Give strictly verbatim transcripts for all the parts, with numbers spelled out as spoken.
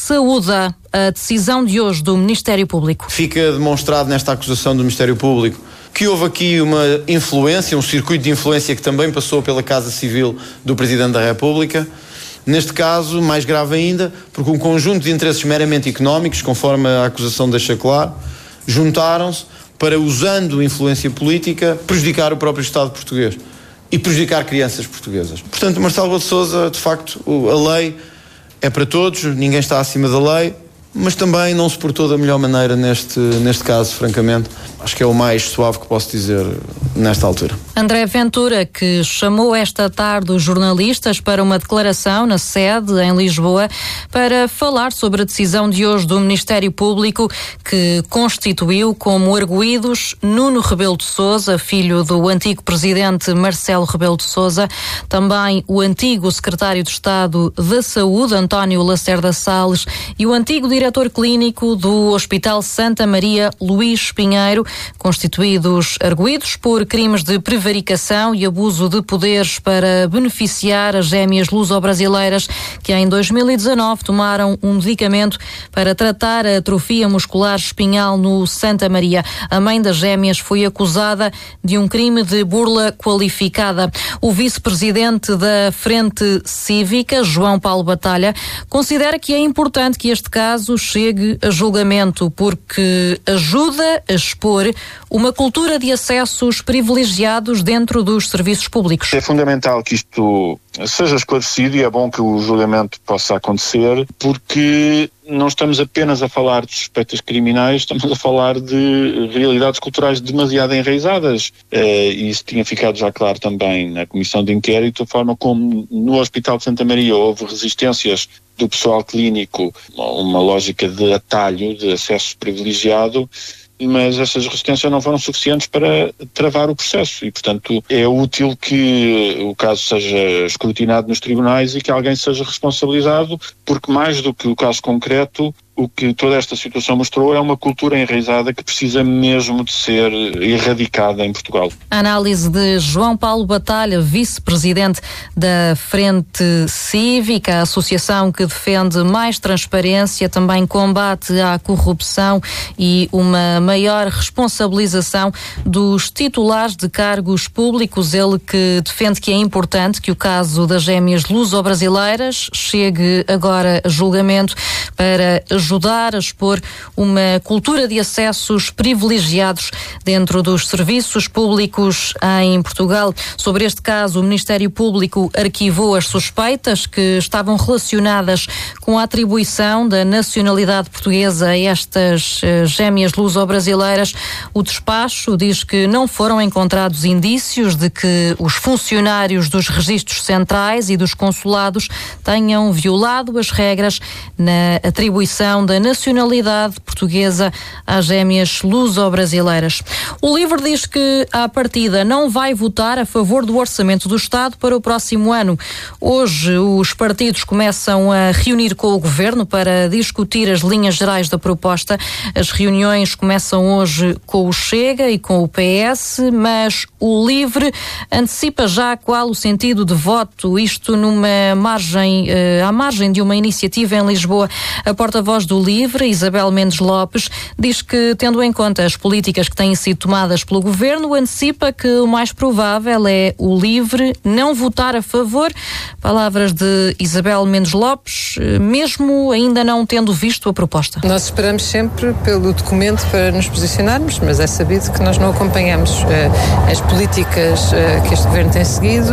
saúda a decisão de hoje do Ministério Público. Fica demonstrado nesta acusação do Ministério Público que houve aqui uma influência, um circuito de influência que também passou pela Casa Civil do Presidente da República. Neste caso, mais grave ainda, porque um conjunto de interesses meramente económicos, conforme a acusação deixa claro, juntaram-se para, usando influência política, prejudicar o próprio Estado português e prejudicar crianças portuguesas. Portanto, Marcelo Rebelo de Sousa, de facto, a lei é para todos, ninguém está acima da lei, mas também não se portou da melhor maneira neste, neste caso, francamente. Acho que é o mais suave que posso dizer nesta altura. André Ventura, que chamou esta tarde os jornalistas para uma declaração na sede em Lisboa para falar sobre a decisão de hoje do Ministério Público, que constituiu como arguidos Nuno Rebelo de Sousa, filho do antigo presidente Marcelo Rebelo de Sousa, também o antigo secretário de Estado da Saúde, António Lacerda Salles, e o antigo diretor clínico do Hospital Santa Maria, Luís Pinheiro, constituídos arguidos por crimes de prevaricação e abuso de poderes para beneficiar as gêmeas luso-brasileiras que em dois mil e dezanove tomaram um medicamento para tratar a atrofia muscular espinhal no Santa Maria. A mãe das gêmeas foi acusada de um crime de burla qualificada. O vice-presidente da Frente Cívica, João Paulo Batalha, considera que é importante que este caso chegue a julgamento porque ajuda a expor uma cultura de acessos privilegiados dentro dos serviços públicos. É fundamental que isto seja esclarecido e é bom que o julgamento possa acontecer, porque não estamos apenas a falar de suspeitas criminais, estamos a falar de realidades culturais demasiado enraizadas. E isso tinha ficado já claro também na comissão de inquérito, a forma como no Hospital de Santa Maria houve resistências do pessoal clínico, uma lógica de atalho, de acesso privilegiado, mas essas resistências não foram suficientes para travar o processo e, portanto, é útil que o caso seja escrutinado nos tribunais e que alguém seja responsabilizado, porque mais do que o caso concreto, o que toda esta situação mostrou é uma cultura enraizada que precisa mesmo de ser erradicada em Portugal. A análise de João Paulo Batalha, vice-presidente da Frente Cívica, a associação que defende mais transparência, também combate à corrupção e uma maior responsabilização dos titulares de cargos públicos. Ele que defende que é importante que o caso das gêmeas luso-brasileiras chegue agora a julgamento para ajudar a expor uma cultura de acessos privilegiados dentro dos serviços públicos em Portugal. Sobre este caso, o Ministério Público arquivou as suspeitas que estavam relacionadas com a atribuição da nacionalidade portuguesa a estas uh, gêmeas luso-brasileiras. O despacho diz que não foram encontrados indícios de que os funcionários dos registros centrais e dos consulados tenham violado as regras na atribuição da nacionalidade portuguesa às gêmeas luso-brasileiras. O LIVRE diz que, à partida, não vai votar a favor do Orçamento do Estado para o próximo ano. Hoje, os partidos começam a reunir com o Governo para discutir as linhas gerais da proposta. As reuniões começam hoje com o Chega e com o P S, mas o LIVRE antecipa já qual o sentido de voto, isto numa margem, eh, à margem de uma iniciativa em Lisboa. A porta-voz do LIVRE, Isabel Mendes Lopes, diz que, tendo em conta as políticas que têm sido tomadas pelo Governo, antecipa que o mais provável é o LIVRE não votar a favor. Palavras de Isabel Mendes Lopes, mesmo ainda não tendo visto a proposta. Nós esperamos sempre pelo documento para nos posicionarmos, mas é sabido que nós não acompanhamos uh, as políticas uh, que este Governo tem seguido,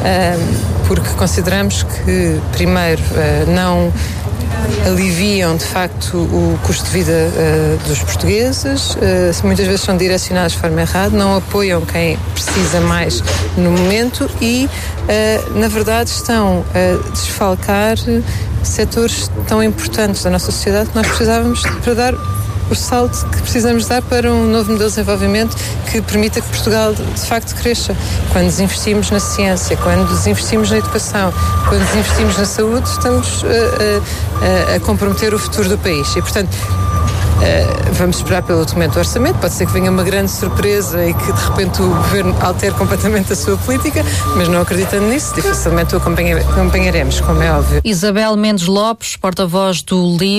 uh, porque consideramos que, primeiro, uh, não aliviam de facto o custo de vida uh, dos portugueses, uh, muitas vezes são direcionados de forma errada, não apoiam quem precisa mais no momento e, uh, na verdade, estão a desfalcar setores tão importantes da nossa sociedade que nós precisávamos para dar o salto que precisamos dar para um novo modelo de desenvolvimento que permita que Portugal de facto cresça. Quando desinvestimos na ciência, quando desinvestimos na educação, quando desinvestimos na saúde, estamos a, a, a comprometer o futuro do país. E, portanto, Uh, vamos esperar pelo documento do orçamento. Pode ser que venha uma grande surpresa e que de repente o Governo altere completamente a sua política, mas não acreditando nisso, dificilmente o acompanharemos, como é óbvio. Isabel Mendes Lopes, porta-voz do LIVRE.